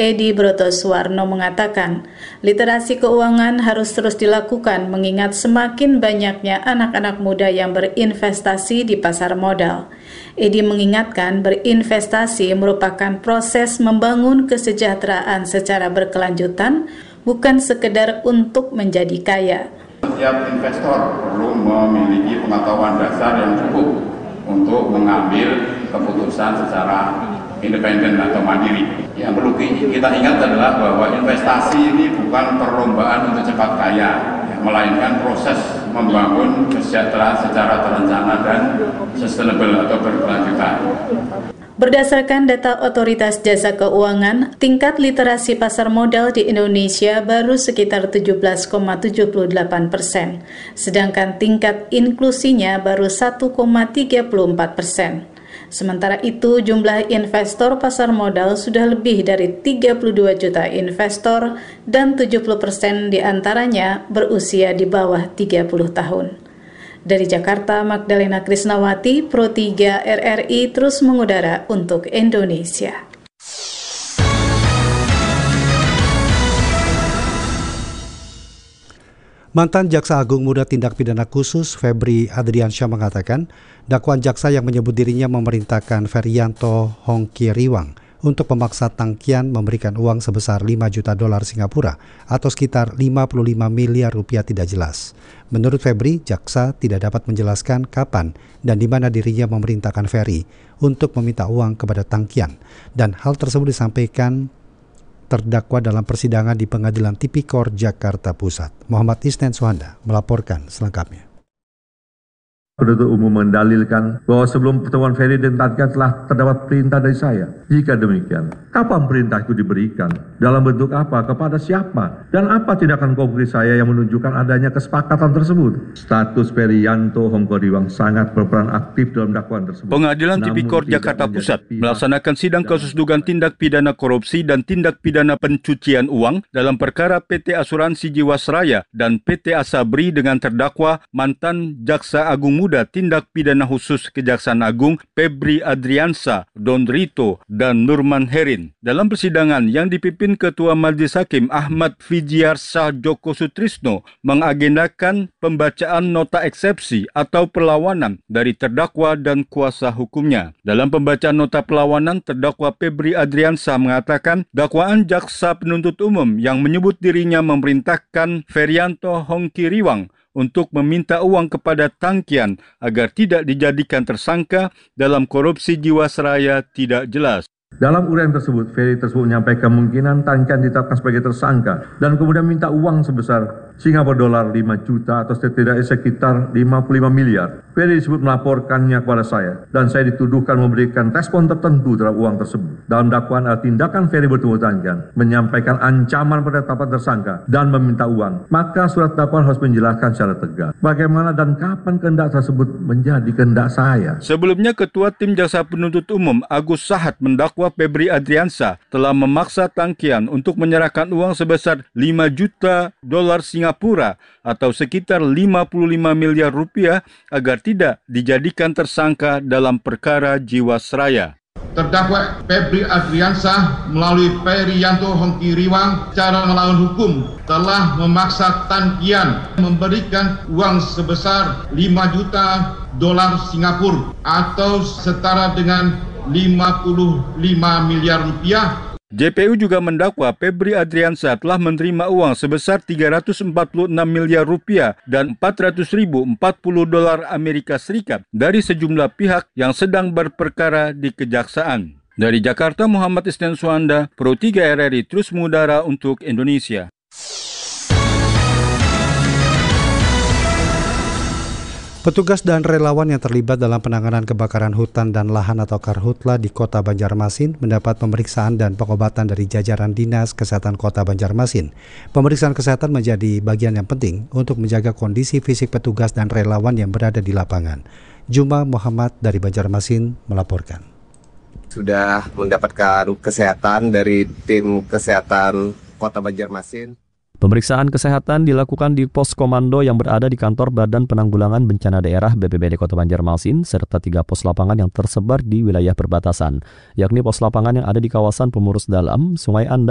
Edi Brotoswarno mengatakan, literasi keuangan harus terus dilakukan mengingat semakin banyaknya anak-anak muda yang berinvestasi di pasar modal. Edi mengingatkan berinvestasi merupakan proses membangun kesejahteraan secara berkelanjutan, bukan sekedar untuk menjadi kaya. Setiap investor perlu memiliki pengetahuan dasar yang cukup untuk mengambil keputusan secara independen atau mandiri. Yang perlu kita ingat adalah bahwa investasi ini bukan perlombaan untuk cepat kaya, melainkan proses membangun kesejahteraan secara terencana dan sustainable atau berkelanjutan. Berdasarkan data Otoritas Jasa Keuangan, tingkat literasi pasar modal di Indonesia baru sekitar 17,78%, sedangkan tingkat inklusinya baru 1,34%. Sementara itu, jumlah investor pasar modal sudah lebih dari 32 juta investor dan 70% diantaranya berusia di bawah 30 tahun. Dari Jakarta, Magdalena Krisnawati, Pro 3 RRI terus mengudara untuk Indonesia. Mantan Jaksa Agung Muda Tindak Pidana Khusus Febri Adriansyah mengatakan, dakwaan jaksa yang menyebut dirinya memerintahkan Ferianto Hongkiriwang untuk memaksa Tangkian memberikan uang sebesar 5 juta dolar Singapura atau sekitar 55 miliar rupiah tidak jelas. Menurut Febri, jaksa tidak dapat menjelaskan kapan dan di mana dirinya memerintahkan Ferry untuk meminta uang kepada Tangkian, dan hal tersebut disampaikan terdakwa dalam persidangan di Pengadilan Tipikor Jakarta Pusat. Muhammad Isnen Suhanda melaporkan selengkapnya. Penuntut umum mendalilkan bahwa sebelum pertemuan Ferry dan Tangkian telah terdapat perintah dari saya. Jika demikian, kapan perintah itu diberikan? Dalam bentuk apa? Kepada siapa? Dan apa tindakan konkret saya yang menunjukkan adanya kesepakatan tersebut? Status Ferianto Hongkiriwang sangat berperan aktif dalam dakwaan tersebut. Pengadilan Tipikor Jakarta Pusat melaksanakan sidang kasus dugaan tindak pidana korupsi dan tindak pidana pencucian uang dalam perkara PT Asuransi Jiwasraya dan PT Asabri dengan terdakwa mantan Jaksa Agung Muda Tindak Pidana Khusus Kejaksaan Agung Febri Adriansyah, Don Rito, dan Nurman Herin. Dalam persidangan yang dipimpin Ketua Majelis Hakim Ahmad Fijiarsyah Joko Sutrisno mengagendakan pembacaan nota eksepsi atau perlawanan dari terdakwa dan kuasa hukumnya. Dalam pembacaan nota perlawanan, terdakwa Febri Adriansyah mengatakan dakwaan jaksa penuntut umum yang menyebut dirinya memerintahkan Ferianto Hongkiriwang untuk meminta uang kepada Tangkian agar tidak dijadikan tersangka dalam korupsi Jiwasraya tidak jelas. Dalam uraian tersebut, Ferry tersebut menyampaikan kemungkinan Tangkian ditetapkan sebagai tersangka dan kemudian minta uang sebesar Singapura dolar 5 juta atau setidaknya sekitar 55 miliar. Ferry disebut melaporkannya kepada saya dan saya dituduhkan memberikan respon tertentu terhadap uang tersebut. Dalam dakwaan tindakan Ferry bertemu Tangkian menyampaikan ancaman penetapan tersangka dan meminta uang, maka surat dakwaan harus menjelaskan secara tegas bagaimana dan kapan kehendak tersebut menjadi kehendak saya. Sebelumnya, Ketua Tim Jaksa Penuntut Umum Agus Sahat mendakwa Febri Adriansyah telah memaksa Tangkian untuk menyerahkan uang sebesar 5 juta dolar Singapura atau sekitar 55 miliar rupiah agar tidak dijadikan tersangka dalam perkara Jiwasraya. Terdakwa Febri Adriansyah melalui Ferianto Hongkiriwang secara melawan hukum telah memaksa Tangkian memberikan uang sebesar 5 juta dolar Singapura atau setara dengan 55 miliar rupiah. JPU juga mendakwa Febri Adriansyah telah menerima uang sebesar 346 miliar rupiah dan 400.040 dolar Amerika Serikat dari sejumlah pihak yang sedang berperkara di kejaksaan. Dari Jakarta, Muhammad Isnen Suhanda, Pro 3 RRI terus mengudara untuk Indonesia. Petugas dan relawan yang terlibat dalam penanganan kebakaran hutan dan lahan atau Karhutla di Kota Banjarmasin mendapat pemeriksaan dan pengobatan dari jajaran Dinas Kesehatan Kota Banjarmasin. Pemeriksaan kesehatan menjadi bagian yang penting untuk menjaga kondisi fisik petugas dan relawan yang berada di lapangan. Juma Muhammad dari Banjarmasin melaporkan. Sudah mendapatkan kesehatan dari tim kesehatan Kota Banjarmasin. Pemeriksaan kesehatan dilakukan di pos komando yang berada di kantor Badan Penanggulangan Bencana Daerah BPBD Kota Banjarmasin serta 3 pos lapangan yang tersebar di wilayah perbatasan, yakni pos lapangan yang ada di kawasan Pemurus Dalam, Sungai Anda,